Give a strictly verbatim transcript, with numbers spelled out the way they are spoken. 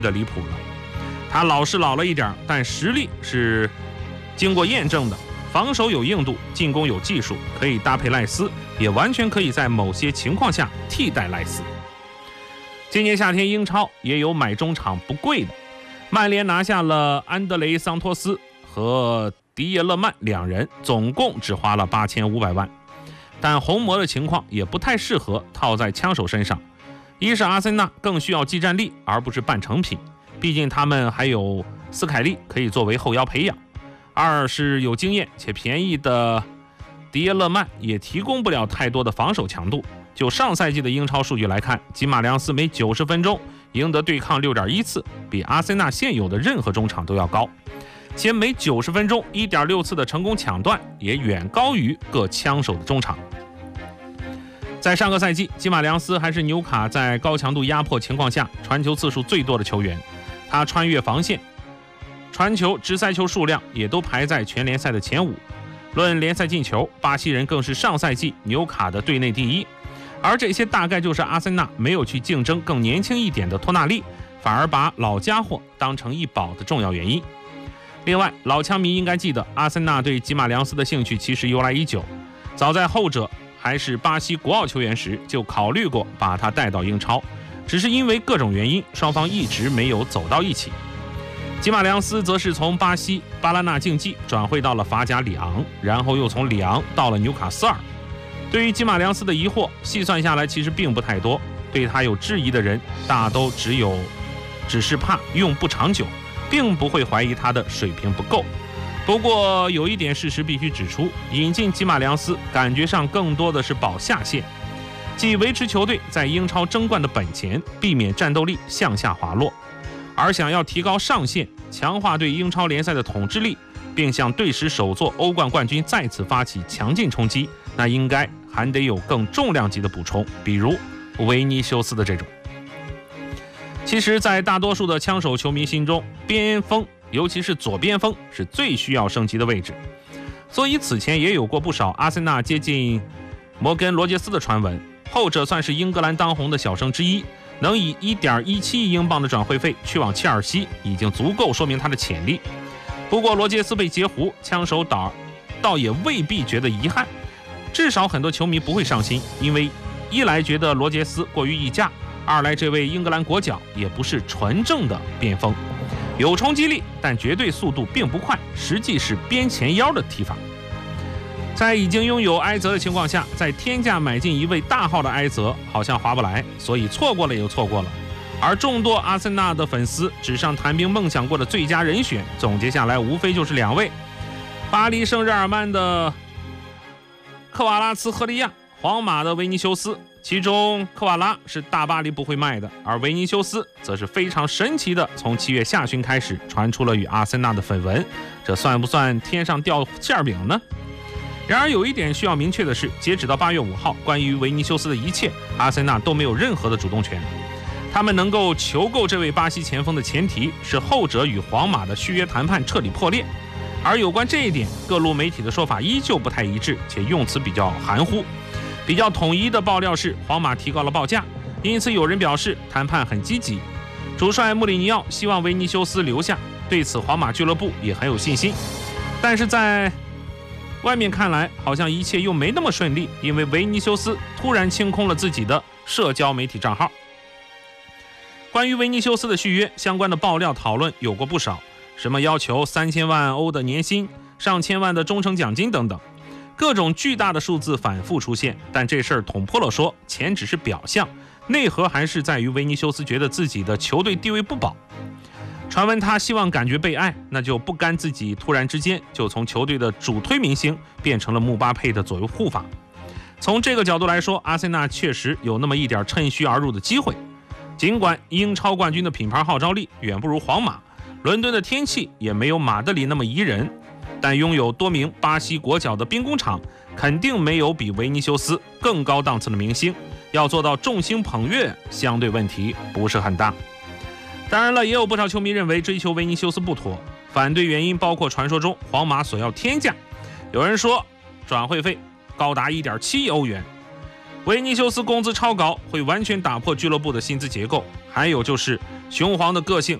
的离谱了。他老是老了一点，但实力是经过验证的，防守有硬度，进攻有技术，可以搭配赖斯，也完全可以在某些情况下替代赖斯。今年夏天英超也有买中场不贵的，曼联拿下了安德雷桑托斯和迪耶勒曼两人，总共只花了八千五百万。但红魔的情况也不太适合套在枪手身上，一是阿森纳更需要技战力而不是半成品，毕竟他们还有斯凯利可以作为后腰培养；二是有经验且便宜的迪耶勒曼也提供不了太多的防守强度。就上赛季的英超数据来看，吉马良斯每九十分钟赢得对抗 六点一 次，比阿森纳现有的任何中场都要高，且每九十分钟 一点六 次的成功抢断也远高于各枪手的中场。在上个赛季，吉马良斯还是纽卡在高强度压迫情况下传球次数最多的球员，他穿越防线、传球、直塞球数量也都排在全联赛的前五。论联赛进球，巴西人更是上赛季纽卡的队内第一。而这些大概就是阿森纳没有去竞争更年轻一点的托纳利，反而把老家伙当成一保的重要原因。另外，老枪迷应该记得，阿森纳对吉马良斯的兴趣其实由来已久，早在后者还是巴西国奥球员时就考虑过把他带到英超，只是因为各种原因，双方一直没有走到一起。吉马良斯则是从巴西巴拉纳竞技转会到了法甲里昂，然后又从里昂到了纽卡斯尔。对于吉马良斯的疑惑，细算下来其实并不太多，对他有质疑的人大都只有只是怕用不长久，并不会怀疑他的水平不够。不过有一点事实必须指出，引进吉马良斯感觉上更多的是保下限，即维持球队在英超争冠的本钱，避免战斗力向下滑落。而想要提高上限，强化对英超联赛的统治力，并向队史首座欧冠冠军再次发起强劲冲击，那应该还得有更重量级的补充，比如维尼修斯的这种。其实在大多数的枪手球迷心中，边锋尤其是左边锋是最需要升级的位置，所以此前也有过不少阿森纳接近摩根罗杰斯的传闻，后者算是英格兰当红的小生之一，能以 一点一七亿英镑的转会费去往切尔西，已经足够说明他的潜力。不过罗杰斯被截胡，枪手倒倒也未必觉得遗憾，至少很多球迷不会伤心，因为一来觉得罗杰斯过于溢价，二来这位英格兰国脚也不是纯正的边锋，有冲击力，但绝对速度并不快，实际是边前腰的踢法。在已经拥有埃泽的情况下，在天价买进一位大号的埃泽好像划不来，所以错过了也就错过了。而众多阿森纳的粉丝纸上谈兵梦想过的最佳人选，总结下来无非就是两位：巴黎圣日耳曼的科瓦拉茨赫利亚，皇马的维尼修斯。其中科瓦拉是大巴黎不会卖的，而维尼修斯则是非常神奇的，从七月下旬开始传出了与阿森纳的绯闻，这算不算天上掉馅饼呢？然而有一点需要明确的是，截止到八月五号，关于维尼修斯的一切，阿森纳都没有任何的主动权。他们能够求购这位巴西前锋的前提是后者与皇马的续约谈判彻底破裂，而有关这一点，各路媒体的说法依旧不太一致，且用词比较含糊。比较统一的爆料是皇马提高了报价，因此有人表示谈判很积极，主帅穆里尼奥希望维尼修斯留下，对此皇马俱乐部也很有信心。但是在外面看来好像一切又没那么顺利，因为维尼修斯突然清空了自己的社交媒体账号。关于维尼修斯的续约相关的爆料讨论有过不少，什么要求三千万欧的年薪、上千万的忠诚奖金等等，各种巨大的数字反复出现。但这事儿捅破了说，钱只是表象，内核还是在于维尼修斯觉得自己的球队地位不保。传闻他希望感觉被爱，那就不甘自己突然之间就从球队的主推明星变成了姆巴佩的左右护法。从这个角度来说，阿森纳确实有那么一点趁虚而入的机会。尽管英超冠军的品牌号召力远不如皇马，伦敦的天气也没有马德里那么宜人，但拥有多名巴西国脚的兵工厂肯定没有比维尼修斯更高档次的明星，要做到众星捧月，相对问题不是很大。当然了，也有不少球迷认为追求维尼修斯不妥，反对原因包括传说中皇马所要天价，有人说转会费高达 一点七亿欧元， 维尼修斯工资超高，会完全打破俱乐部的薪资结构。还有就是，雄黄的个性